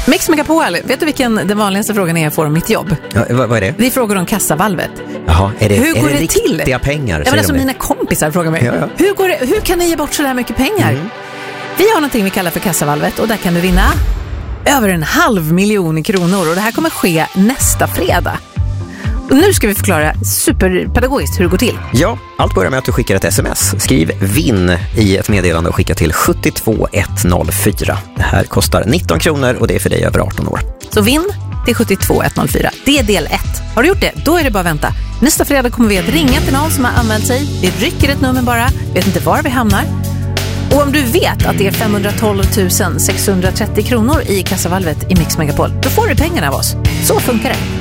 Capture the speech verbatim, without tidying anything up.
Mix Megapol, vet du vilken den vanligaste frågan är jag får om mitt jobb? Ja, vad, vad är det? Vi frågar om kassavalvet. Jaha, är det, hur går är det, det till? riktiga pengar? Ja, men alltså de mina kompisar frågar mig. Ja, ja. Hur, går det, hur kan ni ge bort så här mycket pengar? Mm. Vi har någonting vi kallar för kassavalvet och där kan du vinna över en halv miljon kronor. Och det här kommer ske nästa fredag. Och nu ska vi förklara superpedagogiskt hur det går till. Ja, allt börjar med att du skickar ett sms. Skriv vinn i ett meddelande och skicka till sju två ett noll fyra. Det här kostar nitton kronor och det är för dig över arton år. Så vinn till sju två ett noll fyra. Det är del ett. Har du gjort det? Då är det bara att vänta. Nästa fredag kommer vi att ringa till någon som har anmält sig. Vi rycker ett nummer bara. Vet inte var vi hamnar. Och om du vet att det är femhundratolv tusen sexhundratrettio kronor i kassavalvet i Mix Megapol, då får du pengarna av oss. Så funkar det.